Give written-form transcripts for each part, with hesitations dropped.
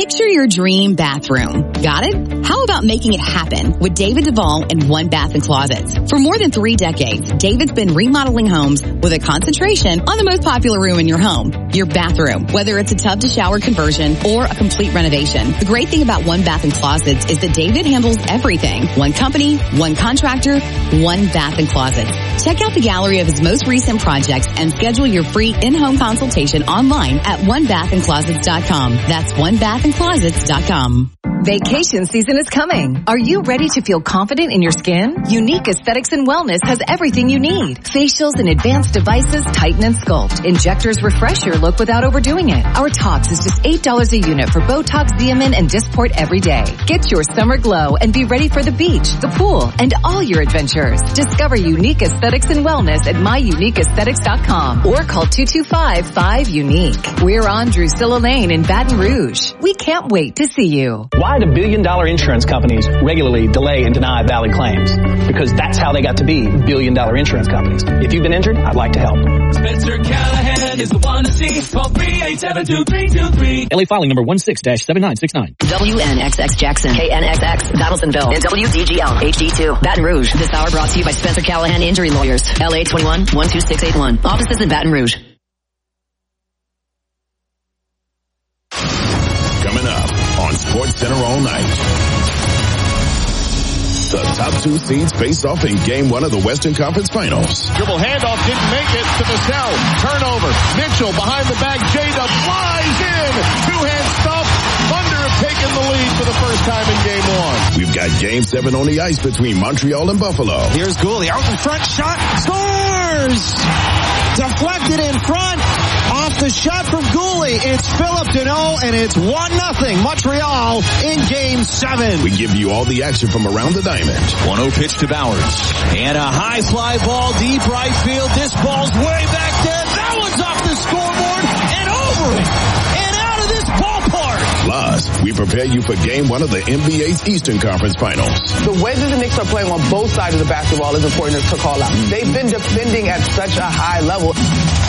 Picture your dream bathroom. Got it? How about making it happen with David Duvall and One Bath and Closets? For more than 3 decades, David's been remodeling homes with a concentration on the most popular room in your home, your bathroom, whether it's a tub to shower conversion or a complete renovation. The great thing about One Bath and Closets is that David handles everything. One company, one contractor, One Bath and Closets. Check out the gallery of his most recent projects and schedule your free in-home consultation online at onebathandclosets.com. That's onebathandclosets.com. Vacation season is coming. Are you ready to feel confident in your skin? Unique Aesthetics and Wellness has everything you need. Facials and advanced devices tighten and sculpt. Injectors refresh your look without overdoing it. Our Tox is just $8 a unit for Botox, Xeomin, and Dysport every day. Get your summer glow and be ready for the beach, the pool, and all your adventures. Discover Unique Aesthetics and Wellness at myuniqueaesthetics.com or call 225-5UNIQUE. We're on Drusilla Lane in Baton Rouge. We can't wait to see you. Why do billion-dollar insurance companies regularly delay and deny valid claims? Because that's how they got to be billion-dollar insurance companies. If you've been injured, I'd like to help. Spencer Callahan is the one to see. Call 387-2323. LA filing number 16-7969. WNXX Jackson, KNXX Donaldsonville, and WDGL HD2 Baton Rouge. This hour brought to you by Spencer Callahan Injury Lawyers. LA 21-12681. Offices in Baton Rouge. Coming up on SportsCenter all night. The top 2 seeds face off in Game 1 of the Western Conference Finals. Dribble handoff, didn't make it to Vassell. Turnover. Mitchell behind the back. J-Dub flies in. Two-hand stuff. Thunder have taken the lead for the first time in Game 1. We've got Game 7 on the ice between Montreal and Buffalo. Here's Gooley out in front. Shot. Scores! Deflected in front. Off the shot from Gooley. It's Philip Deneau, and it's 1-0 Montreal in Game 7. We give you all the action from around the diamond. 1-0 pitch to Bowers. And a high fly ball deep right field. This ball's way back there. That one's off the scoreboard and over it. And out of this ballpark. Plus, we prepare you for Game 1 of the NBA's Eastern Conference Finals. The way that the Knicks are playing on both sides of the basketball is important to call out. They've been defending at such a high level.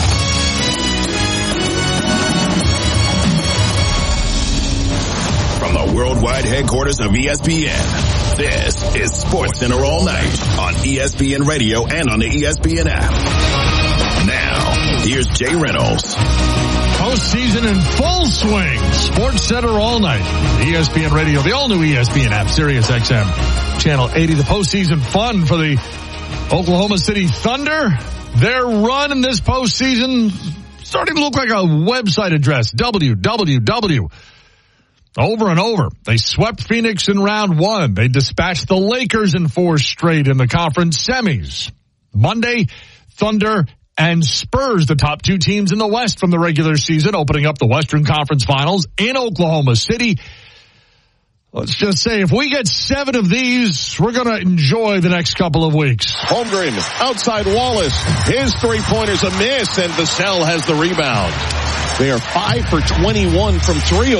From the worldwide headquarters of ESPN, this is SportsCenter All Night on ESPN Radio and on the ESPN app. Now, here's Jay Reynolds. Postseason in full swing. SportsCenter All Night. ESPN Radio, the all-new ESPN app, Sirius XM, Channel 80. The postseason fun for the Oklahoma City Thunder. Their run in this postseason starting to look like a website address. www. Over and over. They swept Phoenix in round 1. They dispatched the Lakers in 4 straight in the conference semis. Monday, Thunder and Spurs, the top 2 teams in the West from the regular season, opening up the Western Conference Finals in Oklahoma City. Let's just say if we get 7 of these, we're going to enjoy the next couple of weeks. Holmgren outside Wallace. His three-pointer's a miss, and Vassell has the rebound. They are 5 for 21 from 3.